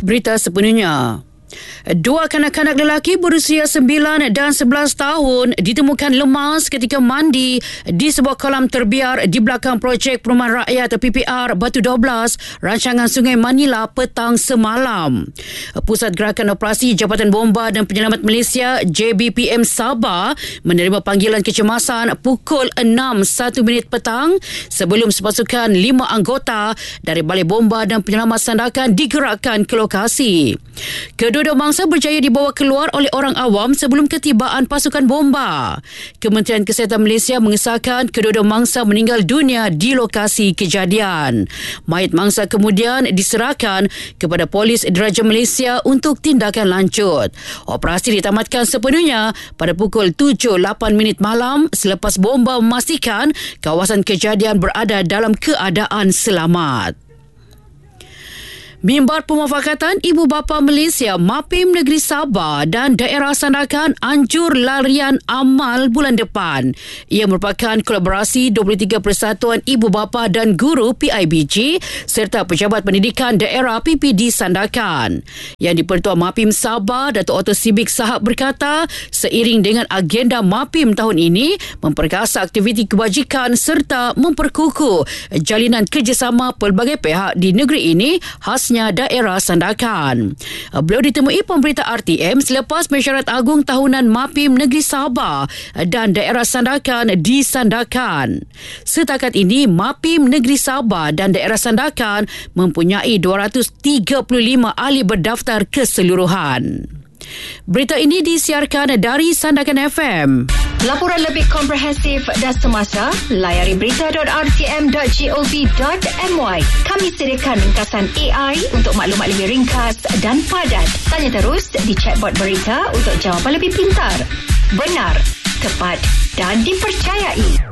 Berita sepenuhnya. Dua kanak-kanak lelaki berusia 9 dan 11 tahun ditemukan lemas ketika mandi di sebuah kolam terbiar di belakang projek Perumahan Rakyat PPR Batu 12, rancangan Sungai Manila petang semalam. Pusat Gerakan Operasi Jabatan Bomba dan Penyelamat Malaysia JBPM Sabah menerima panggilan kecemasan pukul 6:01 petang sebelum sepasukan 5 anggota dari Balai Bomba dan Penyelamat Sandakan digerakkan ke lokasi. Kedua-dua mangsa berjaya dibawa keluar oleh orang awam sebelum ketibaan pasukan bomba. Kementerian Kesihatan Malaysia mengesahkan kedua-dua mangsa meninggal dunia di lokasi kejadian. Mayat mangsa kemudian diserahkan kepada Polis Diraja Malaysia untuk tindakan lanjut. Operasi ditamatkan sepenuhnya pada pukul 7:08 malam selepas bomba memastikan kawasan kejadian berada dalam keadaan selamat. Mimbar Pemufakatan Ibu Bapa Malaysia MAPIM Negeri Sabah dan Daerah Sandakan anjur larian amal bulan depan. Ia merupakan kolaborasi 23 Persatuan Ibu Bapa dan Guru PIBG serta Pejabat Pendidikan Daerah PPD Sandakan. Yang di-Pertua MAPIM Sabah, Datuk Otto Sibik Sahab berkata, seiring dengan agenda MAPIM tahun ini memperkasa aktiviti kebajikan serta memperkukuh jalinan kerjasama pelbagai pihak di negeri ini khas Daerah Sandakan. Beliau ditemui pemberita RTM selepas mesyuarat agung tahunan MAPIM Negeri Sabah dan Daerah Sandakan di Sandakan. Setakat ini, MAPIM Negeri Sabah dan Daerah Sandakan mempunyai 235 ahli berdaftar keseluruhan. Berita ini disiarkan dari Sandakan FM. Laporan lebih komprehensif dan semasa, layari berita.rtm.gov.my. Kami sediakan ringkasan AI untuk maklumat lebih ringkas dan padat. Tanya terus di chatbot berita untuk jawapan lebih pintar, benar, tepat dan dipercayai.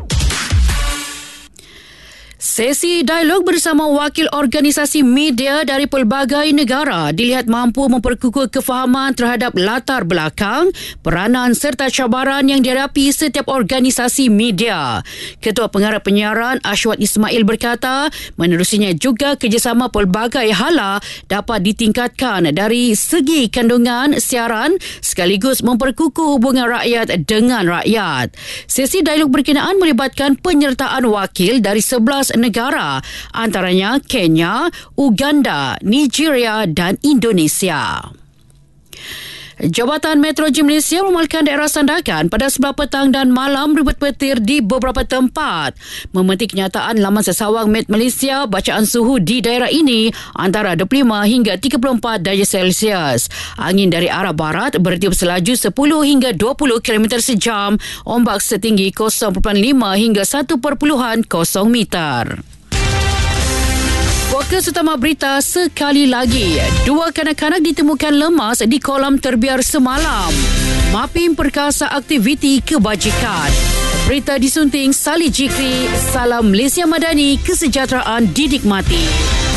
Sesi dialog bersama wakil organisasi media dari pelbagai negara dilihat mampu memperkukuh kefahaman terhadap latar belakang, peranan serta cabaran yang dihadapi setiap organisasi media. Ketua Pengarah Penyiaran Ashwat Ismail berkata, menerusinya juga kerjasama pelbagai hala dapat ditingkatkan dari segi kandungan siaran sekaligus memperkukuh hubungan rakyat dengan rakyat. Sesi dialog berkenaan melibatkan penyertaan wakil dari 11 negara, antaranya Kenya, Uganda, Nigeria dan Indonesia. Jabatan Meteorologi Malaysia memaklumkan daerah Sandakan pada sebelah petang dan malam ribut petir di beberapa tempat. Memetik kenyataan laman sesawang Met Malaysia, bacaan suhu di daerah ini antara 25 hingga 34 darjah Celsius. Angin dari arah barat bertiup selaju 10 hingga 20 km sejam, ombak setinggi 0.5 hingga 1.0 meter. Fokus utama berita sekali lagi. Dua kanak-kanak ditemukan lemas di kolam terbiar semalam. MAPIM perkasa aktiviti kebajikan. Berita disunting Salih Jikri. Salam Malaysia Madani, kesejahteraan didikmati.